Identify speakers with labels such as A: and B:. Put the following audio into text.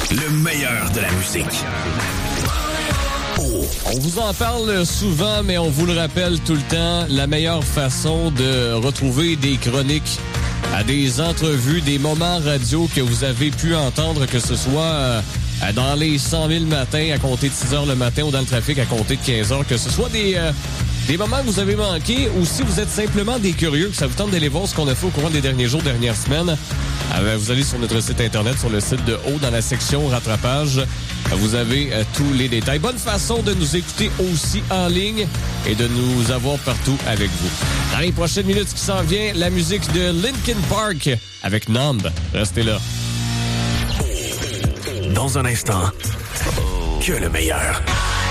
A: Le meilleur de la musique.
B: On vous en parle souvent, mais on vous le rappelle tout le temps, la meilleure façon de retrouver des chroniques, des entrevues, des moments radio que vous avez pu entendre, que ce soit dans les 100 000 matins à compter de 6 heures le matin ou dans le trafic à compter de 15 heures, que ce soit des moments que vous avez manqués, ou si vous êtes simplement des curieux, que ça vous tente d'aller voir ce qu'on a fait au courant des derniers jours, dernières semaines, vous allez sur notre site internet, sur le site de Haut, dans la section rattrapage. Vous avez tous les détails. Bonne façon de nous écouter aussi en ligne et de nous avoir partout avec vous. Dans les prochaines minutes qui s'en vient, la musique de Linkin Park avec Numb. Restez là.
A: Dans un instant, que le meilleur.